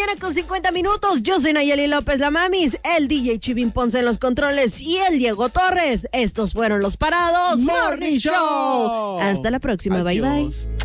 mañana con 50 minutos. Yo soy Nayeli López, la mamis, el DJ Chivín Ponce en los controles y el Diego Torres. Estos fueron los Parados Morning Show. Hasta la próxima. Adiós. Bye, bye.